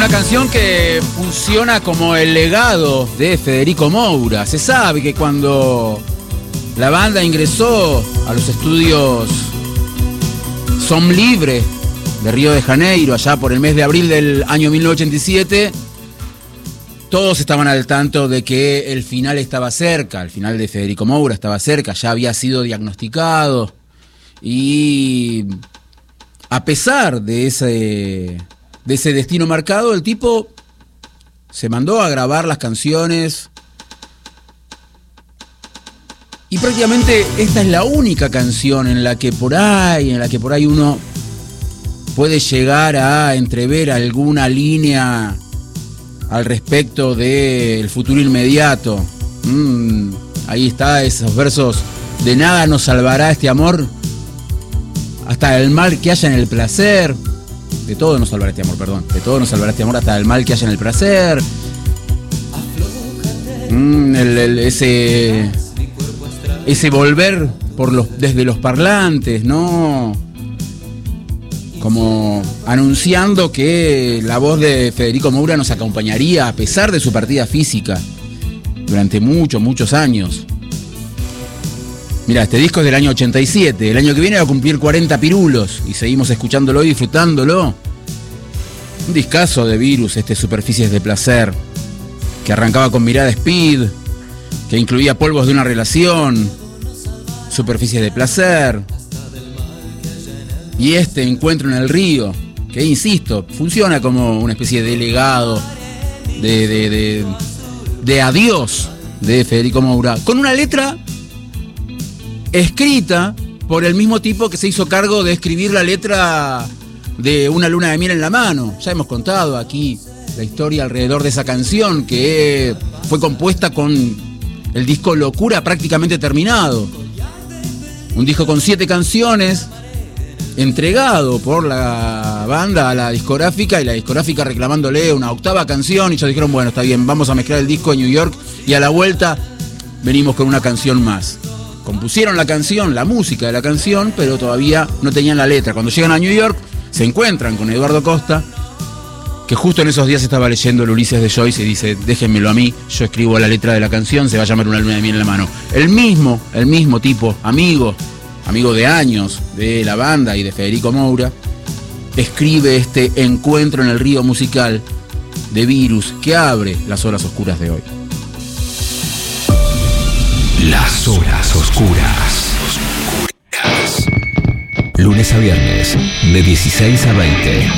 canción que funciona como el legado de Federico Moura. Se sabe que cuando la banda ingresó a los estudios Som Livre de Río de Janeiro, allá por el mes de abril del año 1987, todos estaban al tanto de que el final estaba cerca, el final de Federico Moura estaba cerca, ya había sido diagnosticado. Y a pesar de ese destino marcado, el tipo se mandó a grabar las canciones y prácticamente esta es la única canción en la que por ahí uno puede llegar a entrever alguna línea al respecto del futuro inmediato. Ahí está, esos versos: de nada nos salvará este amor, hasta el mal que haya en el placer. De todo nos salvará este amor, perdón. De todo nos salvará este amor, hasta el mal que haya en el placer. Ese volver desde los parlantes, ¿no? Como anunciando que la voz de Federico Moura nos acompañaría a pesar de su partida física durante muchos años. Mira, este disco es del año 87, el año que viene va a cumplir 40 pirulos y seguimos escuchándolo y disfrutándolo. Un discazo de Virus, Superficies de Placer, que arrancaba con Mirada Speed, que incluía Polvos de una relación, Superficies de Placer, y Encuentro en el río, que insisto, funciona como una especie de legado de adiós de Federico Moura, con una letra escrita por el mismo tipo que se hizo cargo de escribir la letra de Una luna de miel en la mano. Ya hemos contado aquí la historia alrededor de esa canción, que fue compuesta con el disco Locura prácticamente terminado. Un disco con 7 canciones, entregado por la banda a la discográfica, y la discográfica reclamándole una 8ª canción, y ellos dijeron: bueno, está bien, vamos a mezclar el disco en New York y a la vuelta venimos con una canción más. Compusieron la canción, la música de la canción, pero todavía no tenían la letra. Cuando llegan a New York se encuentran con Eduardo Costa, que justo en esos días estaba leyendo el Ulises de Joyce, y dice: déjenmelo a mí, yo escribo la letra de la canción, se va a llamar Una luna de miel en la mano. El mismo tipo, amigo de años de la banda y de Federico Moura, escribe Encuentro en el río musical de Virus, que abre las horas oscuras de hoy. Las horas oscuras. Lunes a viernes, de 16 a 20.